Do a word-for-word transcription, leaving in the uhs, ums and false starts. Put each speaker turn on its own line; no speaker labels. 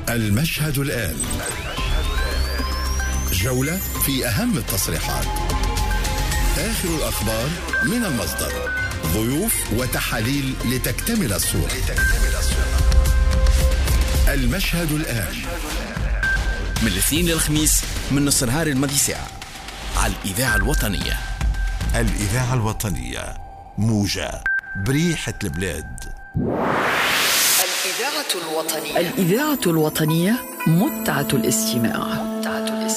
المشهد الآن، جولة في أهم التصريحات، آخر الأخبار من المصدر، ضيوف وتحاليل لتكتمل الصورة. المشهد الآن
من الاثنين للخميس من نص نهار الماضي ساعة على الإذاعة الوطنية.
الإذاعة الوطنية، موجة بريحة البلاد.
الإذاعة الوطنية الإذاعة الوطنية، متعة الاستماع.